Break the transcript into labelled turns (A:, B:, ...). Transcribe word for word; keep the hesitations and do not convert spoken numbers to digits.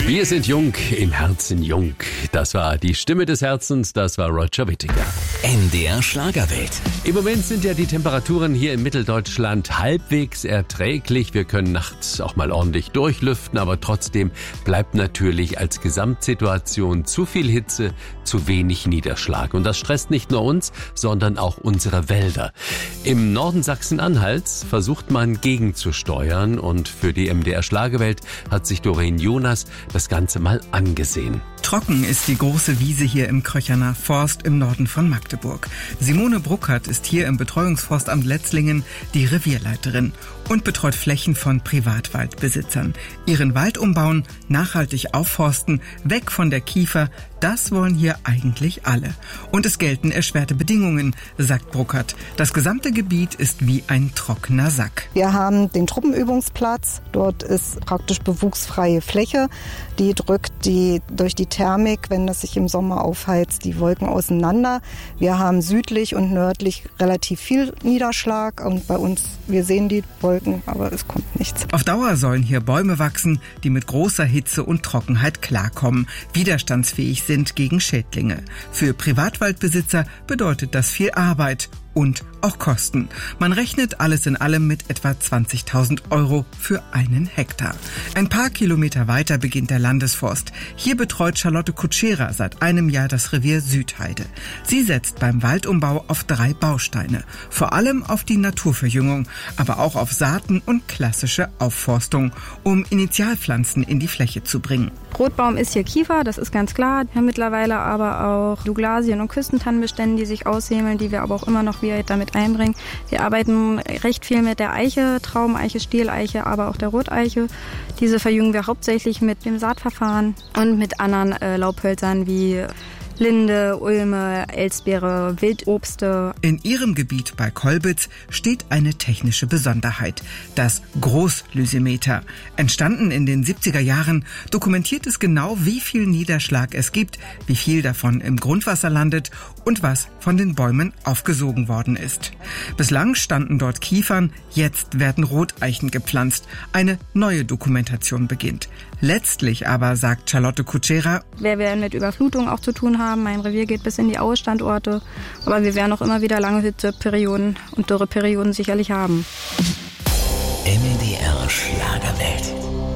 A: Wir sind jung, im Herzen jung. Das war die Stimme des Herzens, das war Roger Whittaker.
B: N D R Schlagerwelt.
A: Im Moment sind ja die Temperaturen hier in Mitteldeutschland halbwegs erträglich. Wir können nachts auch mal ordentlich durchlüften, aber trotzdem bleibt natürlich als Gesamtsituation zu viel Hitze, zu wenig Niederschlag. Und das stresst nicht nur uns, sondern auch unsere Wälder. Im Norden Sachsen-Anhalts versucht man gegenzusteuern und für die M D R Schlagerwelt hat sich Doreen Jonas das Ganze mal angesehen.
C: Trocken ist die große Wiese hier im Kröcherner Forst im Norden von Magdeburg. Simone Bruckert ist hier im Betreuungsforstamt Letzlingen die Revierleiterin und betreut Flächen von Privatwaldbesitzern. Ihren Wald umbauen, nachhaltig aufforsten, weg von der Kiefer, das wollen hier eigentlich alle. Und es gelten erschwerte Bedingungen, sagt Bruckert. Das gesamte Gebiet ist wie ein trockener Sack.
D: Wir haben den Truppenübungsplatz. Dort ist praktisch bewuchsfreie Fläche. Die drückt die durch die Thermik, wenn das sich im Sommer aufheizt, die Wolken auseinander. Wir haben südlich und nördlich relativ viel Niederschlag. Und bei uns, wir sehen die Wolken, aber es kommt nichts.
C: Auf Dauer sollen hier Bäume wachsen, die mit großer Hitze und Trockenheit klarkommen, widerstandsfähig sind gegen Schädlinge. Für Privatwaldbesitzer bedeutet das viel Arbeit und auch Kosten. Man rechnet alles in allem mit etwa zwanzigtausend Euro für einen Hektar. Ein paar Kilometer weiter beginnt der Landesforst. Hier betreut Charlotte Kutschera seit einem Jahr das Revier Südheide. Sie setzt beim Waldumbau auf drei Bausteine. Vor allem auf die Naturverjüngung, aber auch auf Saaten und klassische Aufforstung, um Initialpflanzen in die Fläche zu bringen.
E: Rotbaum ist hier Kiefer, das ist ganz klar. Wir haben mittlerweile aber auch Douglasien- und Küstentannenbestände, die sich aushämeln, die wir aber auch immer noch wieder damit einbringen. Wir arbeiten recht viel mit der Eiche, Traubeneiche, Stieleiche, aber auch der Roteiche. Diese verjüngen wir hauptsächlich mit dem Saatverfahren und mit anderen äh, Laubhölzern wie Linde, Ulme, Elsbeere, Wildobste.
C: In ihrem Gebiet bei Kolbitz steht eine technische Besonderheit, das Großlysimeter. Entstanden in den siebziger Jahren, dokumentiert es genau, wie viel Niederschlag es gibt, wie viel davon im Grundwasser landet und was von den Bäumen aufgesogen worden ist. Bislang standen dort Kiefern, jetzt werden Roteichen gepflanzt. Eine neue Dokumentation beginnt. Letztlich aber, sagt Charlotte Kutschera,
E: wir werden mit Überflutung auch zu tun haben. Mein Revier geht bis in die Aue-Standorte. Aber wir werden auch immer wieder lange Hitzeperioden und Dürreperioden sicherlich haben.
B: M D R Schlagerwelt.